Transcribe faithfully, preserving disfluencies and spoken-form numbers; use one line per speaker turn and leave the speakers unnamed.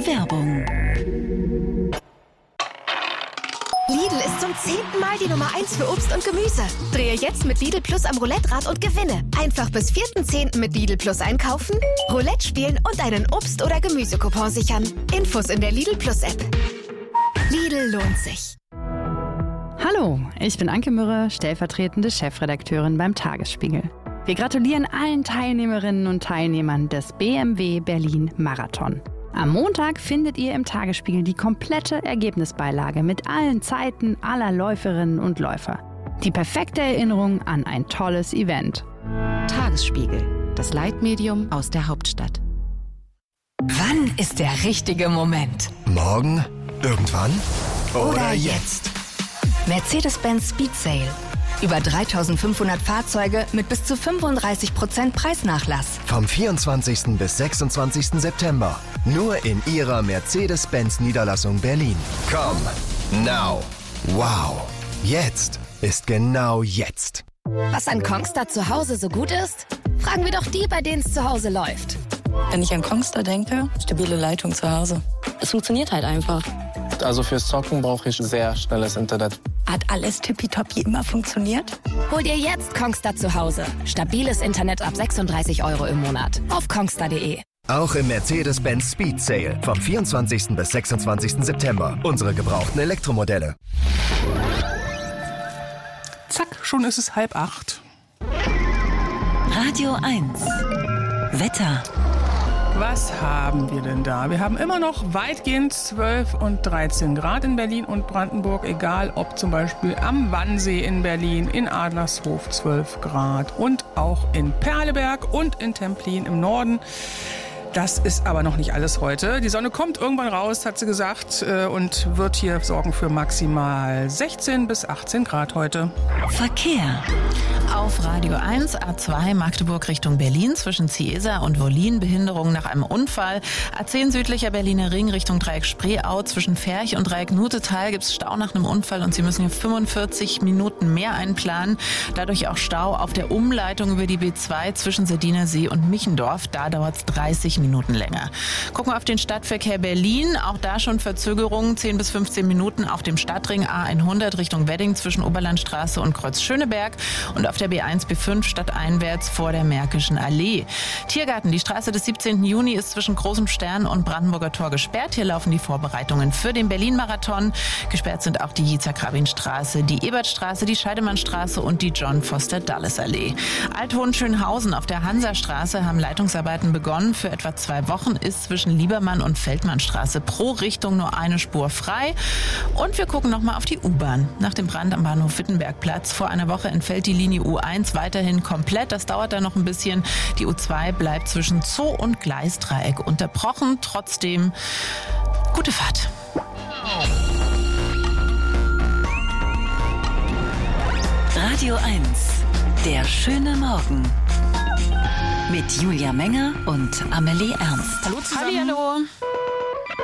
Werbung.
Lidl ist zum zehnten Mal die Nummer eins für Obst und Gemüse. Drehe jetzt mit Lidl Plus am Roulette-Rad und gewinne. Einfach bis vierten zehnten mit Lidl Plus einkaufen, Roulette spielen und einen Obst- oder Gemüsecoupon sichern. Infos in der Lidl Plus App. Lidl lohnt sich.
Hallo, ich bin Anke Mürre, stellvertretende Chefredakteurin beim Tagesspiegel. Wir gratulieren allen Teilnehmerinnen und Teilnehmern des B M W Berlin Marathon. Am Montag findet ihr im Tagesspiegel die komplette Ergebnisbeilage mit allen Zeiten aller Läuferinnen und Läufer. Die perfekte Erinnerung an ein tolles Event.
Tagesspiegel, das Leitmedium aus der Hauptstadt.
Wann ist der richtige Moment?
Morgen? Irgendwann? Oder,
Oder
jetzt?
Mercedes-Benz Speed Sale. Über dreitausendfünfhundert Fahrzeuge mit bis zu fünfunddreißig Prozent Preisnachlass.
Vom vierundzwanzigsten bis sechsundzwanzigsten September. Nur in ihrer Mercedes-Benz-Niederlassung Berlin. Komm, now. Wow. Jetzt ist genau jetzt.
Was an Kongstar zu Hause so gut ist? Fragen wir doch die, bei denen es zu Hause läuft.
Wenn ich an Kongstar denke, stabile Leitung zu Hause. Es funktioniert halt einfach.
Also fürs Zocken brauche ich sehr schnelles Internet.
Hat alles tippitoppi immer funktioniert?
Hol dir jetzt Kongstar zu Hause. Stabiles Internet ab sechsunddreißig Euro im Monat. Auf kongstar punkt de.
Auch im Mercedes-Benz Speed Sale vom vierundzwanzigsten bis sechsundzwanzigsten September. Unsere gebrauchten Elektromodelle.
Zack, schon ist es halb acht.
Radio eins. Wetter.
Was haben wir denn da? Wir haben immer noch weitgehend zwölf und dreizehn Grad in Berlin und Brandenburg, egal ob zum Beispiel am Wannsee in Berlin, in Adlershof zwölf Grad und auch in Perleberg und in Templin im Norden. Das ist aber noch nicht alles heute. Die Sonne kommt irgendwann raus, hat sie gesagt, und wird hier sorgen für maximal sechzehn bis achtzehn Grad heute.
Verkehr.
Auf Radio eins, A zwei Magdeburg Richtung Berlin zwischen Ciesa und Wollin, Behinderung nach einem Unfall. A zehn südlicher Berliner Ring Richtung Dreieck Spreeau zwischen Ferch und Dreieck Nutetal gibt es Stau nach einem Unfall und Sie müssen hier fünfundvierzig Minuten mehr einplanen. Dadurch auch Stau auf der Umleitung über die B zwei zwischen Sediner See und Michendorf. Da dauert es dreißig Minuten länger. Gucken wir auf den Stadtverkehr Berlin. Auch da schon Verzögerungen, zehn bis fünfzehn Minuten auf dem Stadtring A hundert Richtung Wedding zwischen Oberlandstraße und Kreuz Schöneberg und auf der B eins B fünf stadteinwärts vor der Märkischen Allee. Tiergarten, die Straße des siebzehnten Juni ist zwischen Großem Stern und Brandenburger Tor gesperrt. Hier laufen die Vorbereitungen für den Berlin-Marathon. Gesperrt sind auch die Yitzhak-Rabin-Straße, die Ebertstraße, die Scheidemannstraße und die John-Foster-Dulles-Allee. Althohenschönhausen auf der Hansastraße haben Leitungsarbeiten begonnen. Für etwa zwei Wochen ist zwischen Liebermann und Feldmannstraße pro Richtung nur eine Spur frei. Und wir gucken nochmal auf die U-Bahn. Nach dem Brand am Bahnhof Wittenbergplatz vor einer Woche entfällt die Linie U eins weiterhin komplett. Das dauert dann noch ein bisschen. Die U zwei bleibt zwischen Zoo und Gleisdreieck unterbrochen. Trotzdem gute Fahrt.
Radio eins. Der schöne Morgen. Mit Julia Menger und Amelie Ernst.
Hallo zusammen. Hallihallo.